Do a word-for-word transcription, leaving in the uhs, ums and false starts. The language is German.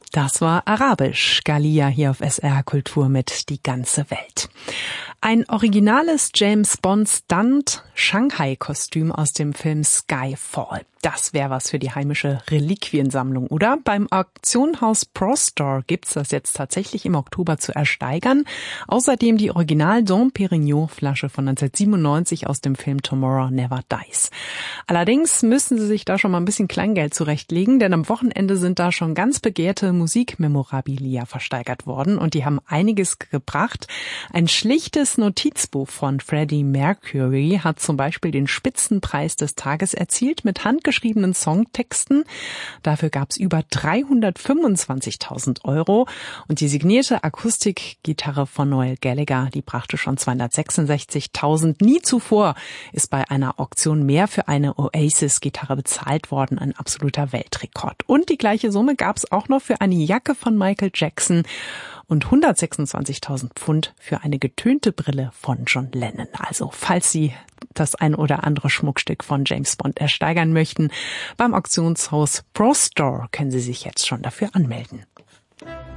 Das war Arabisch. Galia hier auf S R Kultur mit Die ganze Welt. Ein originales James-Bond-Stunt-Shanghai-Kostüm aus dem Film Skyfall. Das wäre was für die heimische Reliquiensammlung, oder? Beim Auktionhaus Pro Store gibt's das jetzt tatsächlich im Oktober zu ersteigern. Außerdem die Original Dom Pérignon Flasche von neunzehnhundertsiebenundneunzig aus dem Film Tomorrow Never Dies. Allerdings müssen Sie sich da schon mal ein bisschen Kleingeld zurechtlegen, denn am Wochenende sind da schon ganz begehrte Musikmemorabilia versteigert worden und die haben einiges gebracht. Ein schlichtes Notizbuch von Freddie Mercury hat zum Beispiel den Spitzenpreis des Tages erzielt mit handgeschriebenen Songtexten. Dafür gab's über dreihundertfünfundzwanzigtausend Euro und die signierte Akustikgitarre von Noel Gallagher, die brachte schon zweihundertsechsundsechzigtausend. Nie zuvor ist bei einer Auktion mehr für eine Oasis-Gitarre bezahlt worden, ein absoluter Weltrekord. Und die gleiche Summe gab's auch noch für eine Jacke von Michael Jackson und hundertsechsundzwanzigtausend Pfund für eine getönte Brille von John Lennon. Also, falls Sie das ein oder andere Schmuckstück von James Bond ersteigern möchten, beim Auktionshaus Pro Store können Sie sich jetzt schon dafür anmelden.